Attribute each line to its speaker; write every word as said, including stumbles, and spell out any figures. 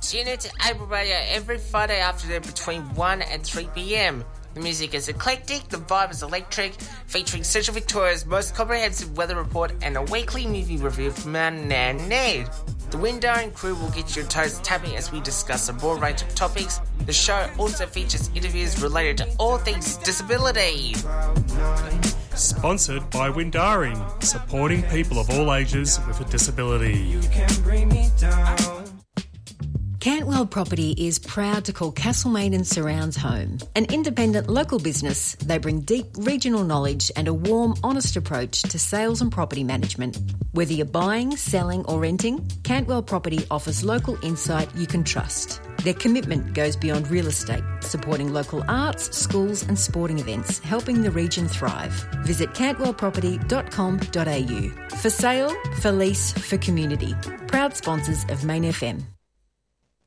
Speaker 1: Tune in to Able Radio every Friday afternoon between one and three p.m. The music is eclectic, the vibe is electric, featuring Central Victoria's most comprehensive weather report and a weekly movie review from our Nan Ned. The Windaring crew will get your toes tapping as we discuss a broad range of topics. The show also features interviews related to all things disability.
Speaker 2: Sponsored by Windaring, supporting people of all ages with a disability.
Speaker 3: You can bring me down.
Speaker 4: Cantwell Property is proud to call Castlemaine Surrounds home. An independent local business, they bring deep regional knowledge and a warm, honest approach to sales and property management. Whether you're buying, selling or renting, Cantwell Property offers local insight you can trust. Their commitment goes beyond real estate, supporting local arts, schools and sporting events, helping the region thrive. Visit cantwell property dot com dot a u. For sale, for lease, for community. Proud sponsors of Main F M.